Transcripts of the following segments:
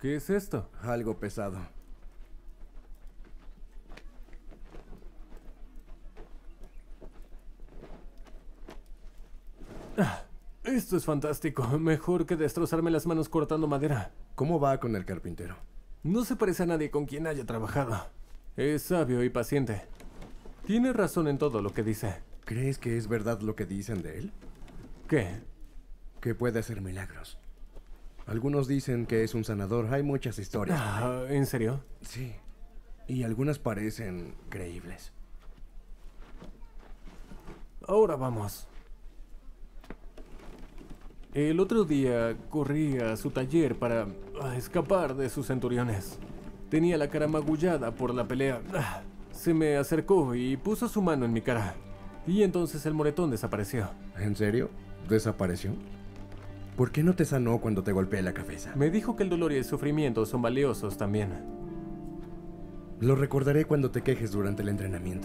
¿Qué es esto? Algo pesado. Esto es fantástico. Mejor que destrozarme las manos cortando madera. ¿Cómo va con el carpintero? No se parece a nadie con quien haya trabajado. Es sabio y paciente. Tiene razón en todo lo que dice. ¿Crees que es verdad lo que dicen de él? ¿Qué? Que puede hacer milagros. Algunos dicen que es un sanador. Hay muchas historias. ¿En serio? Sí. Y algunas parecen creíbles. Ahora vamos. El otro día corrí a su taller para escapar de sus centuriones. Tenía la cara magullada por la pelea. Se me acercó y puso su mano en mi cara. Y entonces el moretón desapareció. ¿En serio? ¿Desapareció? ¿Por qué no te sanó cuando te golpeé la cabeza? Me dijo que el dolor y el sufrimiento son valiosos también. Lo recordaré cuando te quejes durante el entrenamiento.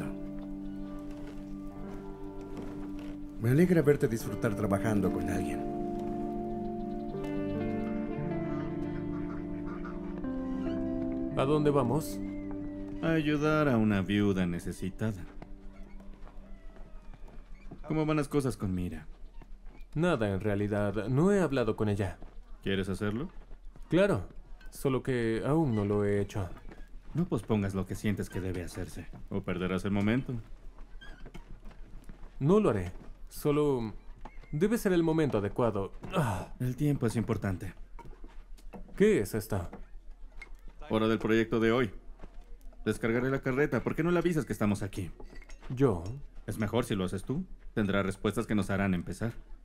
Me alegra verte disfrutar trabajando con alguien. ¿A dónde vamos? A ayudar a una viuda necesitada. ¿Cómo van las cosas con Mira? Nada, en realidad. No he hablado con ella. ¿Quieres hacerlo? Claro, solo que aún no lo he hecho. No pospongas lo que sientes que debe hacerse, o perderás el momento. No lo haré. Solo debe ser el momento adecuado. El tiempo es importante. ¿Qué es esto? Hora del proyecto de hoy. Descargaré la carreta. ¿Por qué no le avisas que estamos aquí? ¿Yo? Es mejor si lo haces tú. Tendrá respuestas que nos harán empezar.